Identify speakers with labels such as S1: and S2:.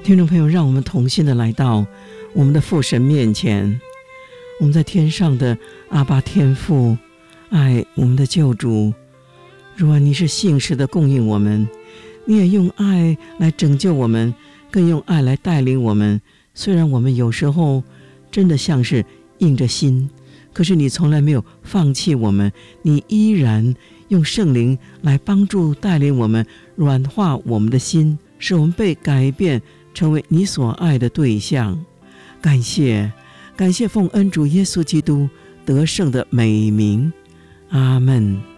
S1: 听众朋友，让我们同心的来到我们的父神面前。我们在天上的阿爸天父，爱我们的救主，主啊，你是信实的供应我们，你也用爱来拯救我们，更用爱来带领我们。虽然我们有时候真的像是硬着心，可是你从来没有放弃我们，你依然用圣灵来帮助带领我们，软化我们的心，使我们被改变，成为你所爱的对象。感谢奉恩主耶稣基督得胜的美名，阿们。